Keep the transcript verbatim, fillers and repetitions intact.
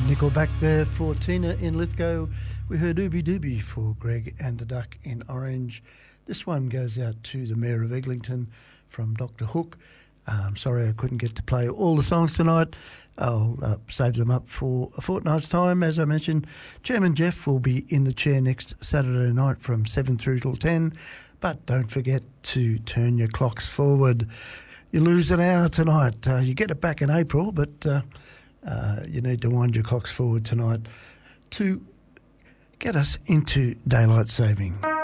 Nickelback there for Tina in Lithgow. We heard Ooby Dooby for Greg and the Duck in Orange. This one goes out to the Mayor of Eglinton from Doctor Hook. Um, sorry I couldn't get to play all the songs tonight. I'll uh, save them up for a fortnight's time. As I mentioned, Chairman Jeff will be in the chair next Saturday night from seven through till ten. But don't forget to turn your clocks forward. You lose an hour tonight. Uh, you get it back in April, but uh, uh, you need to wind your clocks forward tonight to get us into daylight saving.